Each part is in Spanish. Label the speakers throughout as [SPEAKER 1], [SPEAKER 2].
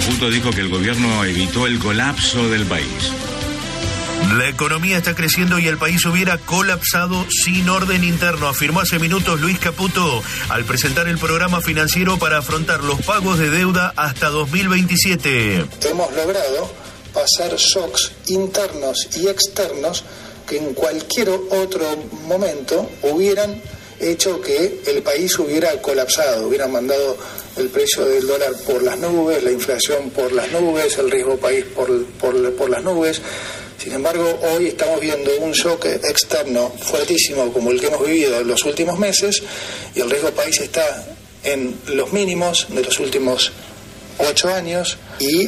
[SPEAKER 1] Caputo dijo que el gobierno evitó el colapso del país.
[SPEAKER 2] La economía está creciendo y el país hubiera colapsado sin orden interno, afirmó hace minutos Luis Caputo al presentar el programa financiero para afrontar los pagos de deuda hasta 2027.
[SPEAKER 3] Hemos logrado pasar shocks internos y externos que en cualquier otro momento hubieran hecho que el país hubiera colapsado, hubieran mandado el precio del dólar por las nubes, la inflación por las nubes, el riesgo país por las nubes. Sin embargo, hoy estamos viendo un shock externo fuertísimo como el que hemos vivido en los últimos meses y el riesgo país está en los mínimos de los últimos 8 años y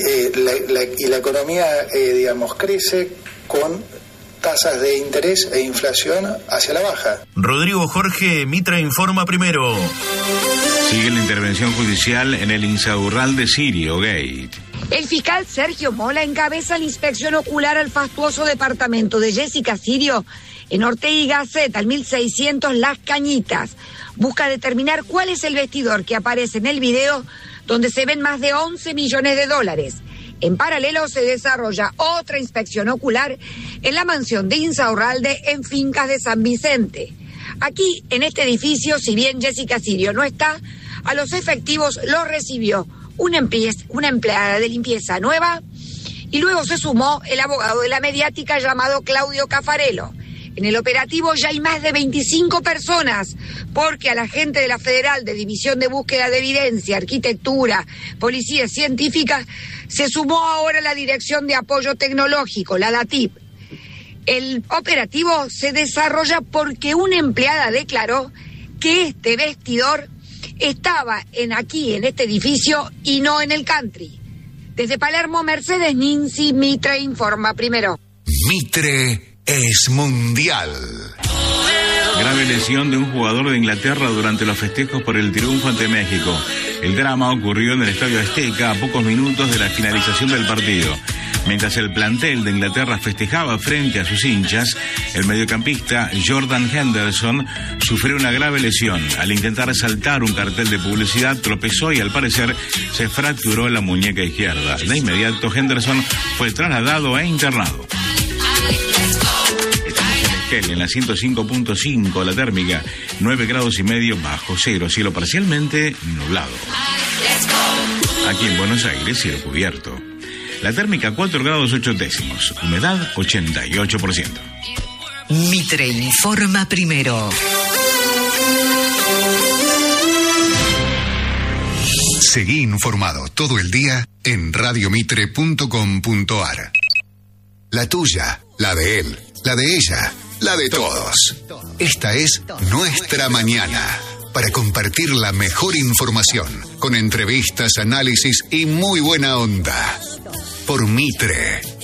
[SPEAKER 3] la economía, crece con tasas de interés e inflación hacia la baja.
[SPEAKER 2] Rodrigo Jorge, Mitre informa primero.
[SPEAKER 1] Sigue la intervención judicial en el Insaurralde Sirio Gate.
[SPEAKER 4] El fiscal Sergio Mola encabeza la inspección ocular al fastuoso departamento de Jessica Sirio en Ortega y Gasset, al 1600 Las Cañitas. Busca determinar cuál es el vestidor que aparece en el video donde se ven más de 11 millones de dólares. En paralelo se desarrolla otra inspección ocular en la mansión de Insaurralde en Fincas de San Vicente. Aquí, en este edificio, si bien Jessica Sirio no está, a los efectivos los recibió una empleada de limpieza nueva y luego se sumó el abogado de la mediática llamado Claudio Caffarello. En el operativo ya hay más de 25 personas, porque a la gente de la Federal de División de Búsqueda de Evidencia, Arquitectura, Policía Científica, se sumó ahora la Dirección de Apoyo Tecnológico, la DATIP. El operativo se desarrolla porque una empleada declaró que este vestidor estaba aquí en este edificio y no en el country. Desde Palermo, Mercedes Ninzi, Mitre informa primero.
[SPEAKER 5] Mitre es mundial.
[SPEAKER 1] Grave lesión de un jugador de Inglaterra durante los festejos por el triunfo ante México. El drama ocurrió en el Estadio Azteca a pocos minutos de la finalización del partido. Mientras el plantel de Inglaterra festejaba frente a sus hinchas, el mediocampista Jordan Henderson sufrió una grave lesión. Al intentar saltar un cartel de publicidad, tropezó y al parecer se fracturó la muñeca izquierda. De inmediato, Henderson fue trasladado e internado. En la 105.5, la térmica 9 grados y medio bajo cero, cielo parcialmente nublado. Aquí en Buenos Aires, cielo cubierto. La térmica 4 grados 8 décimos, humedad 88%.
[SPEAKER 6] Mitre informa primero.
[SPEAKER 5] Seguí informado todo el día en radiomitre.com.ar. La tuya, la de él, la de ella, la de todos. Esta es Nuestra Mañana, para compartir la mejor información, con entrevistas, análisis y muy buena onda. Por Mitre.